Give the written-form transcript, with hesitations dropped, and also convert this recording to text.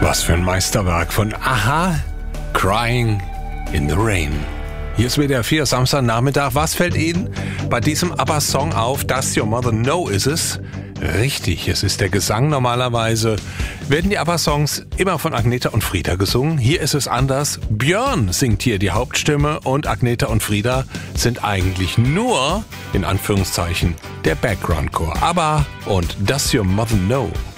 Was für ein Meisterwerk von Aha, Crying in the Rain. Hier ist WDR 4, Samstagnachmittag. Was fällt Ihnen bei diesem ABBA-Song auf? Does Your Mother Know ist es? Richtig, es ist der Gesang. Normalerweise werden die ABBA-Songs immer von Agneta und Frieda gesungen. Hier ist es anders. Björn singt hier die Hauptstimme und Agneta und Frieda sind eigentlich nur, in Anführungszeichen, der Background-Chor. ABBA und Does Your Mother Know?